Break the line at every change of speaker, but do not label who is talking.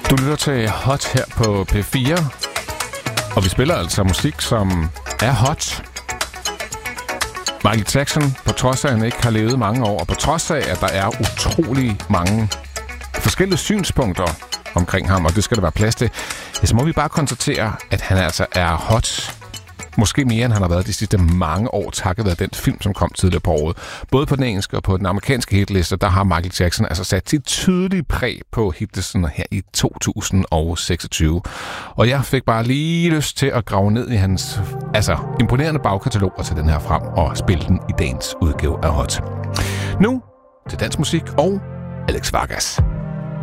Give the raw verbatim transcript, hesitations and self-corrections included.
Du lytter til Hot her på P fire, og vi spiller altså musik, som er hot. Michael Jackson, på trods af, at han ikke har levet mange år, og på trods af, at der er utrolig mange forskellige synspunkter omkring ham, og det skal der være plads til, ja, så må vi bare konstatere, at han altså er hot. Måske mere, end han har været de sidste mange år, takket være den film, som kom tidligere på året. Både på den engelske og på den amerikanske hitliste, der har Michael Jackson altså sat sit tydelige præg på hitlisten her i to tusind seksogtyve. Og jeg fik bare lige lyst til at grave ned i hans altså imponerende bagkatalog og tage den her frem og spille den i dagens udgave af Hot. Nu til dansk musik og Alex Vargas.